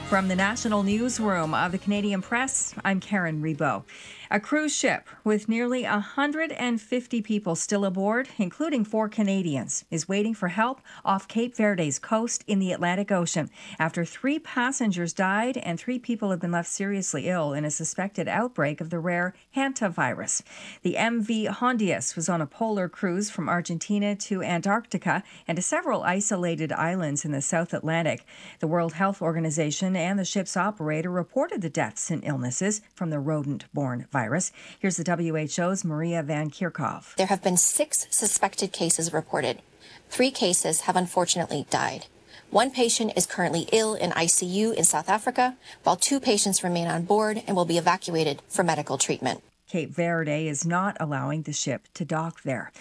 From the National Newsroom of the Canadian Press, I'm Karen Rebo. A cruise ship with nearly 150 people still aboard, including 4 Canadians, is waiting for help off Cape Verde's coast in the Atlantic Ocean after 3 passengers died and 3 people have been left seriously ill in a suspected outbreak of the rare hantavirus. The MV Hondius was on a polar cruise from Argentina to Antarctica and to several isolated islands in the South Atlantic. The World Health Organization and the ship's operator reported the deaths and illnesses from the rodent-borne virus. Here's the WHO's Maria Van Kerkhove. There have been 6 suspected cases reported. 3 cases have unfortunately died. 1 patient is currently ill in ICU in South Africa, while 2 patients remain on board and will be evacuated for medical treatment. Cape Verde is not allowing the ship to dock there.